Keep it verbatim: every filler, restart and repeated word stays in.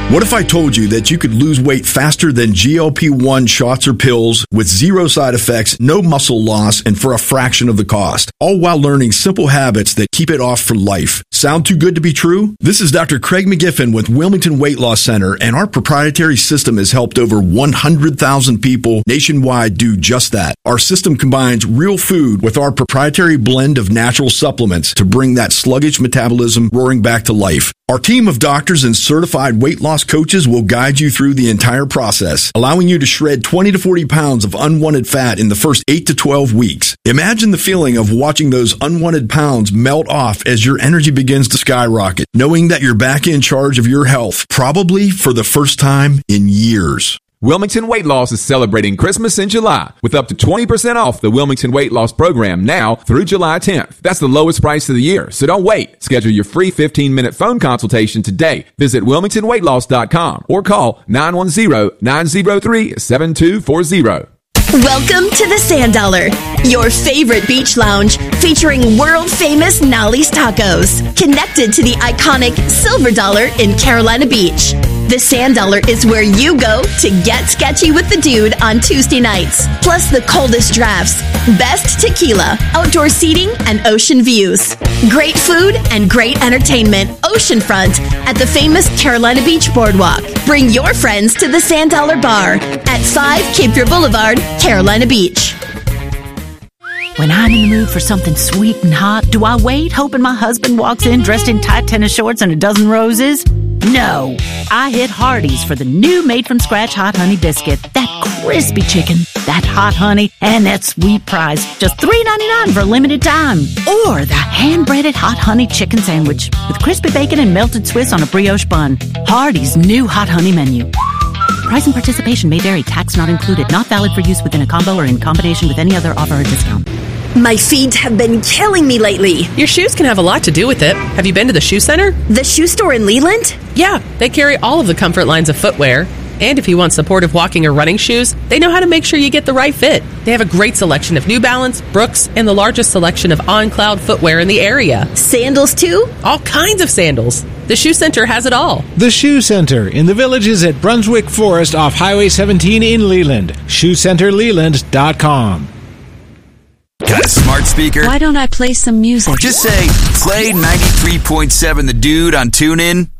What if I told you that you could lose weight faster than G L P one shots or pills with zero side effects, no muscle loss, and for a fraction of the cost, all while learning simple habits that keep it off for life? Sound too good to be true? This is Doctor Craig McGiffin with Wilmington Weight Loss Center, and our proprietary system has helped over one hundred thousand people nationwide do just that. Our system combines real food with our proprietary blend of natural supplements to bring that sluggish metabolism roaring back to life. Our team of doctors and certified weight loss coaches will guide you through the entire process, allowing you to shred twenty to forty pounds of unwanted fat in the first eight to twelve weeks. Imagine the feeling of watching those unwanted pounds melt off as your energy begins to skyrocket, knowing that you're back in charge of your health, probably for the first time in years. Wilmington Weight Loss is celebrating Christmas in July with up to twenty percent off the Wilmington Weight Loss program now through July tenth. That's the lowest price of the year, so don't wait. Schedule your free fifteen-minute phone consultation today. Visit wilmington weight loss dot com or call nine one zero, nine zero three, seven two four zero. Welcome to the Sand Dollar, your favorite beach lounge featuring world-famous Nolly's Tacos, connected to the iconic Silver Dollar in Carolina Beach. The Sand Dollar is where you go to get sketchy with the dude on Tuesday nights. Plus the coldest drafts, best tequila, outdoor seating, and ocean views. Great food and great entertainment oceanfront at the famous Carolina Beach Boardwalk. Bring your friends to the Sand Dollar Bar at five Cape Fear Boulevard, Carolina Beach. When I'm in the mood for something sweet and hot, do I wait hoping my husband walks in dressed in tight tennis shorts and a dozen roses? No. I hit Hardee's for the new made-from-scratch Hot Honey Biscuit. That crispy chicken, that hot honey, and that sweet prize. Just three ninety-nine for a limited time. Or the hand-breaded Hot Honey Chicken Sandwich with crispy bacon and melted Swiss on a brioche bun. Hardee's new Hot Honey menu. Price and participation may vary. Tax not included. Not valid for use within a combo or in combination with any other offer or discount. My feet have been killing me lately. Your shoes can have a lot to do with it. Have you been to the shoe center? The shoe store in Leland? Yeah, they carry all of the comfort lines of footwear. And if you want supportive walking or running shoes, they know how to make sure you get the right fit. They have a great selection of New Balance, Brooks, and the largest selection of on-cloud footwear in the area. Sandals, too? All kinds of sandals. The Shoe Center has it all. The Shoe Center in the Villages at Brunswick Forest off Highway seventeen in Leland. shoe center leland dot com. Got a smart speaker? Why don't I play some music? Just say, play ninety-three point seven The Dude on TuneIn.